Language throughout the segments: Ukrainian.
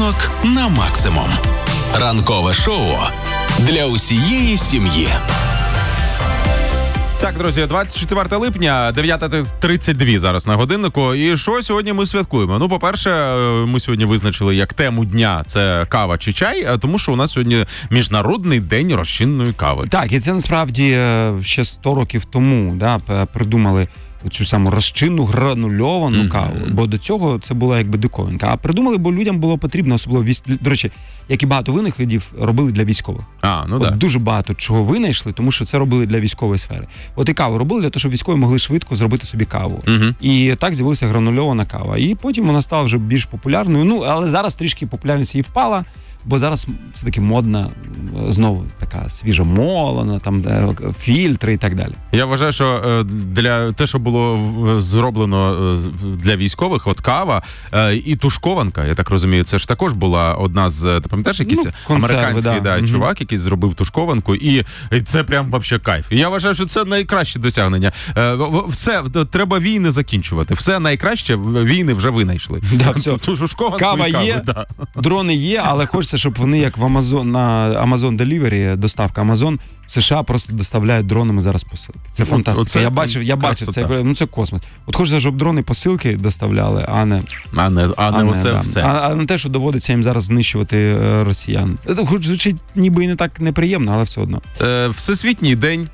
Ранок на максимум. Ранкове шоу для усієї сім'ї. Так, друзі, 24 липня, 9:32 зараз на годиннику. І що сьогодні ми святкуємо? Ну, по-перше, ми сьогодні визначили як тему дня – це кава чи чай, тому що у нас сьогодні Міжнародний день розчинної кави. Так, і це насправді ще 100 років тому придумали цю саму розчинну гранульовану каву, бо до цього це була якби диковинка. А придумали, бо людям було потрібно, особливо, до речі, як і багато винаходів робили для військових. Дуже багато чого винайшли, тому що це робили для військової сфери. От і каву робили для того, щоб військові могли швидко зробити собі каву. І так з'явилася гранульована кава. І потім вона стала вже більш популярною. Ну, але зараз трішки популярність її впала, бо зараз все-таки модна, знову така свіжомолона, там фільтри і так далі. Я вважаю, що для те, що було зроблено для військових, от кава і тушкованка, я так розумію, це ж також була одна з, ти пам'ятаєш, якийсь американський чувак, який зробив тушкованку, і це прям вообще кайф. І я вважаю, що це найкраще досягнення. Все, треба війни закінчувати. Все найкраще, війни вже винайшли. Кава є, дрони є, але хочеться, щоб вони як в Amazon, на Amazon Delivery, доставка Amazon, в США просто доставляють дронами зараз посилки. Це фантастика. Я бачив це, це космос. От хочеться, щоб дрони посилки доставляли, а не все. А не те, що доводиться їм зараз знищувати росіян. Це хоч звучить ніби і не так неприємно, але все одно. Всесвітній день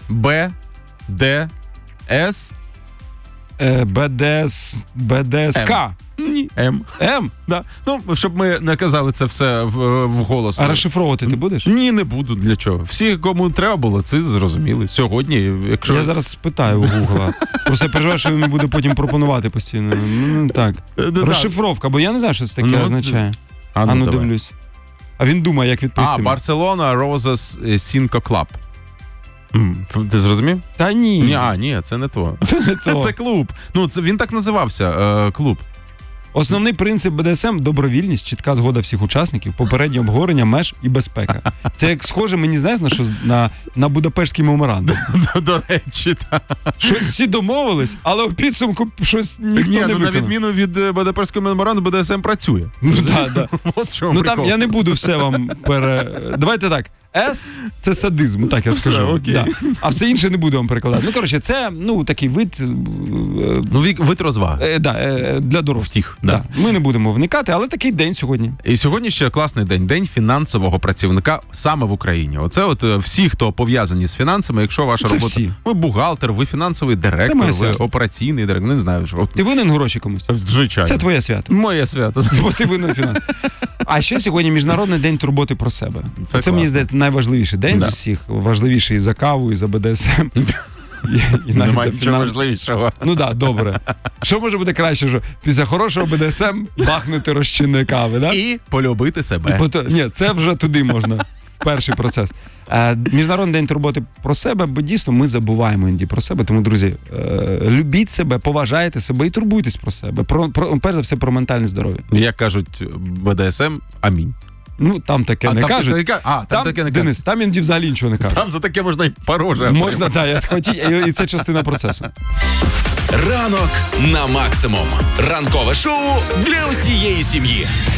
БДСК. Ні, М. Да. Ну, щоб ми не казали це все вголос. А розшифровувати ти будеш? Ні, не буду. Для чого? Всі, кому треба було, це зрозуміли. Сьогодні, якщо... Я зараз спитаю у Гугла. Просто переживаю, що він не буде потім пропонувати постійно. Так. Розшифровка, бо я не знаю, що це таке означає. Ну, дивлюсь. А він думає, як відповісти. Барселона Roses Cinco Club. Ти зрозумів? Та ні. Ні, це не то. Це клуб. Ну, він так називався, клуб. Основний принцип БДСМ – добровільність, чітка згода всіх учасників, попереднє обговорення меж і безпека. Це як схоже, мені знаєш, на що на Будапештський меморандум. До речі, так. Щось всі домовились, але у підсумку щось ніхто не виконав. На відміну від Будапештського меморандуму, БДСМ працює. Там я не буду все вам Давайте так. С – це садизм, так я скажу. Да. А все інше не буду вам перекладати. Ну, коротше, це, такий вид... вид розваг. Для дорослих. Да. Ми не будемо вникати, але такий день сьогодні. І сьогодні ще класний день. День фінансового працівника саме в Україні. Оце от всі, хто пов'язані з фінансами, якщо ваша робота... Всі. Ви бухгалтер, ви фінансовий директор, ви операційний директор, не знаю. Що. Ти винен гроші комусь? Звичайно. Це твоє свято. Моє свято. Бо ти винен фінанс. А ще сьогодні Міжнародний день турботи про себе. Це мені здається, найважливіший день з усіх. Важливіший і за каву, і за БДСМ. Немає нічого важливішого. Ну так, добре. Що може бути краще, що після хорошого БДСМ бахнути розчинної кави, да? І полюбити себе. Ні, це вже туди можна. Перший процес. Міжнародний день турботи про себе, бо дійсно ми забуваємо іноді про себе. Тому, друзі, любіть себе, поважайте себе і турбуйтесь про себе. Перш за все, про ментальне здоров'я. Як кажуть БДСМ, амінь. Ну, там таке не кажуть. Денис, там іноді взагалі нічого не кажуть. Там за таке можна і пороже. Можна, так, і це частина процесу. Ранок на максимум. Ранкове шоу для усієї сім'ї.